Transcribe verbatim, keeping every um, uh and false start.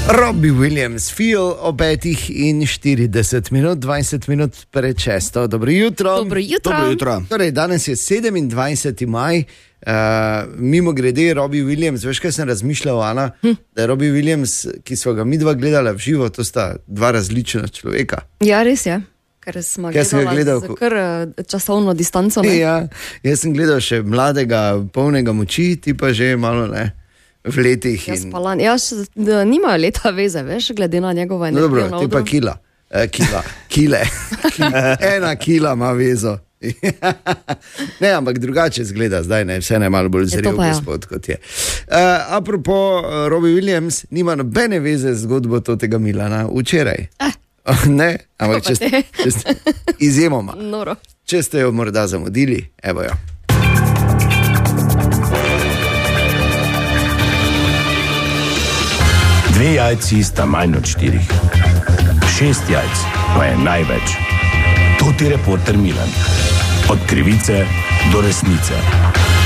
Robbie Williams, Feel o petih in štirideset minut, dvajset minut pred šesto. Dobro jutro. Dobro jutro. Dobro jutro. Torej, danes je sedemindvajseti maj, uh, mimo grede Robbie Williams, veš kaj sem razmišljal, Ana, hm. da je Robbie Williams, ki smo ga midva gledala v živo, to sta dva različna človeka. Ja, res je. Ker smo gledali z kar časovno distanco. Ne? Ja, jaz sem gledal še mladega, polnega moči, ti pa že malo ne. V letih. Jaz in... pa ja, nimajo leta veze, veš, glede na njegovo energijo. No, dobro, ti pa kila. E, kila. Kile. Ena kila ima vezo. Ne, ampak drugače zgleda zdaj, ne, vse ne malo bolj zrel gospod, kot je. Uh, apropo, Robbie Williams nima nobene veze z zgodbo tega Milana včeraj. Eh. Ne, ampak če ste, če ste izjemoma. Noro. Če ste jo morda zamudili, evo jo. Dve jajci sta manj od štirih. Šest jajc pa je največ. To je reporter Milan. Od krivice do resnice.